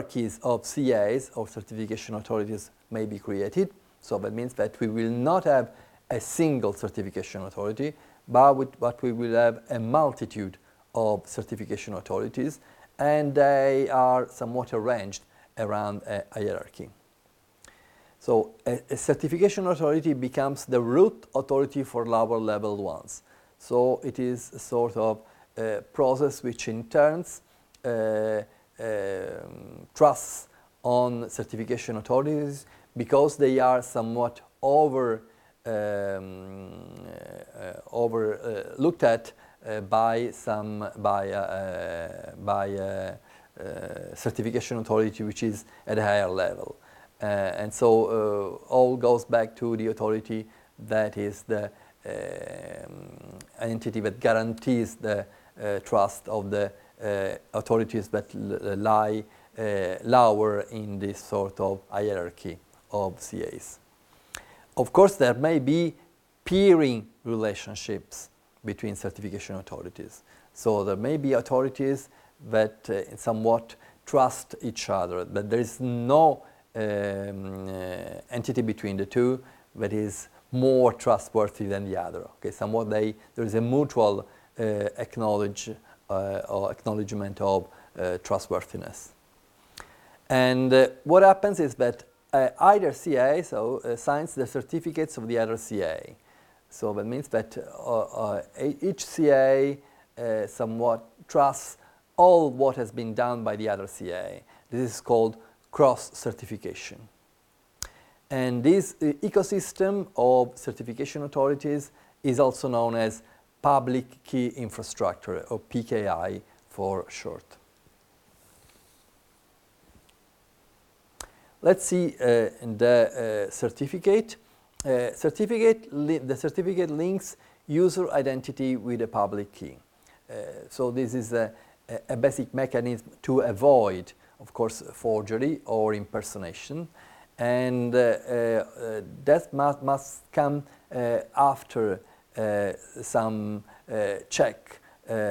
hierarchies of CAs, or certification authorities, may be created. So that means that we will not have a single certification authority, but we will have a multitude of certification authorities, and they are somewhat arranged around a hierarchy. So a certification authority becomes the root authority for lower level ones. So it is a sort of process which in turn trusts on certification authorities because they are somewhat looked at by certification authority which is at a higher level. And so all goes back to the authority that is the entity that guarantees the trust of the authorities that lie lower in this sort of hierarchy of CAs. Of course, there may be peering relationships between certification authorities. So there may be authorities that somewhat trust each other, but there is no entity between the two that is more trustworthy than the other. Okay, somewhat there is a mutual acknowledgement of trustworthiness. And what happens is that either CA signs the certificates of the other CA. So that means that each CA somewhat trusts all what has been done by the other CA. This is called cross-certification. And this ecosystem of certification authorities is also known as public key infrastructure, or PKI for short. Let's see the certificate. The certificate links user identity with a public key. So this is a basic mechanism to avoid, of course, forgery or impersonation. And that must come after some check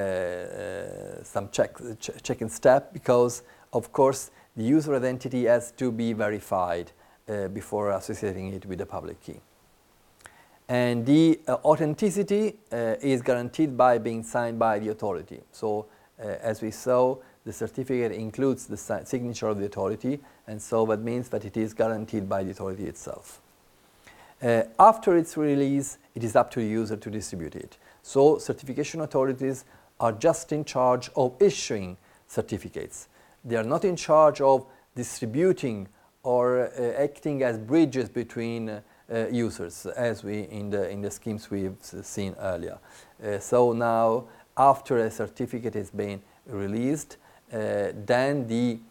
and step, because, of course, the user identity has to be verified before associating it with the public key. And the authenticity is guaranteed by being signed by the authority. So, as we saw, the certificate includes the signature of the authority, and so that means that it is guaranteed by the authority itself. After its release, it is up to the user to distribute it. So, certification authorities are just in charge of issuing certificates. They are not in charge of distributing or acting as bridges between users, as in the schemes we've seen earlier. So now, after a certificate has been released, then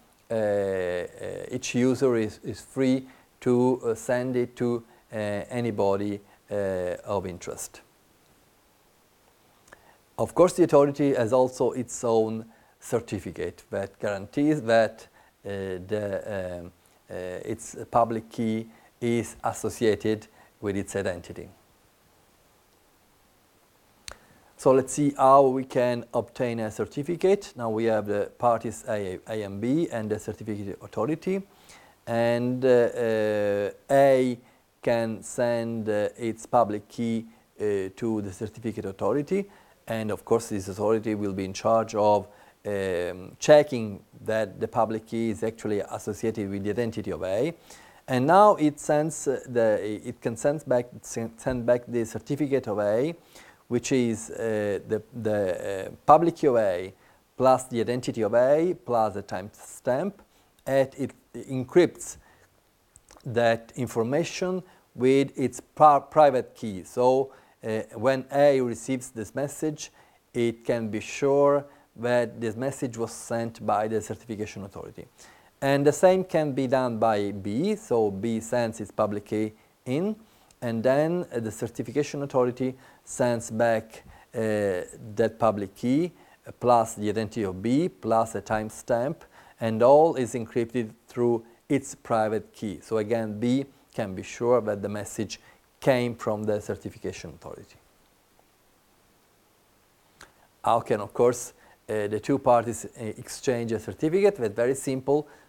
each user is free to send it to anybody of interest. Of course, the authority has also its own certificate that guarantees that its public key is associated with its identity. So let's see how we can obtain a certificate. Now we have the parties A and B and the certificate authority. And A can send its public key to the certificate authority. And of course, this authority will be in charge of checking that the public key is actually associated with the identity of A. And now it can send back the certificate of A, which is the public key of A plus the identity of A plus the timestamp, and it encrypts that information with its private key. So when A receives this message, it can be sure that this message was sent by the certification authority. And the same can be done by B, so B sends its public key in, and then the certification authority sends back that public key plus the identity of B plus a timestamp, and all is encrypted through its private key. So again, B can be sure that the message came from the certification authority. How can, of course, the two parties exchange a certificate? That's very simple.